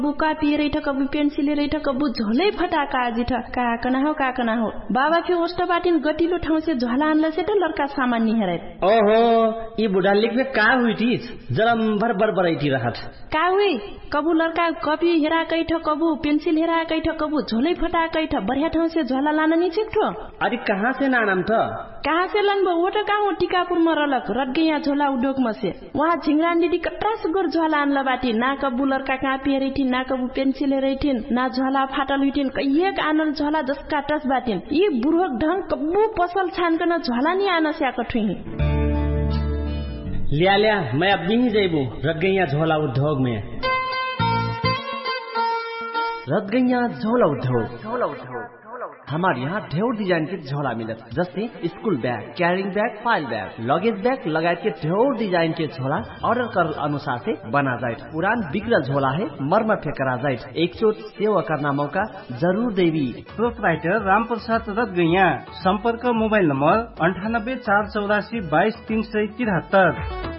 बुका पिए ठ कबु पेन्सिल रे ठ कबु झोलै फटाका आजि ठ काकना हो बाबा फि ओस्ट बाटिन गटिलो ठाउँ से झोला आनला से त लड़का सामान नि हेरै ओहो ई बुढा लिखबे का हुइटिस जलम भर बरबरैठी रहत का हुइ कबु लड़का कपी हेरा कै ठ कबु पेन्सिल हेरा कै ठ कबु झोलै फटाकै ठ बढ़िया ठाउँ से झोला लान नि छिक्ठो अरे कहाँ से नानम त कहाँ से लनबो वो त कहाँ टिकापुर में रलक रटगैया झोला उद्योग में से वहाँ झिंगरान दीदी कट्रा सुगर झोला आनला बाटी ना कबु लड़का कापी हेरैठी ना कबु पेन्सिल हेरैठिन ना झोला फाटल हुइठिन कैयक आनल झोला जसका टस बाटिन यी बुढोक ढंग कबु पसल छानकन झोला नि आन स्याक ठुही लिया मैं अब नहीं जाइबू रटगैया झोला उद्योग में रटगैया झोला उद्योग हमारे यहाँ ढेर डिजाइन के झोला मिलत जैसे school bag carrying bag file bag luggage bag लगायत के ढेर डिजाइन के झोला ऑर्डर कर अनुसार से बना जाए पुरान बिगड़ल झोला है मरम्मत करा जाए एक चोट सेवा करना मौका जरूर देवी प्रोपराइटर राम प्रसाद रटगैया संपर्क मोबाइल नंबर 98 484 22 373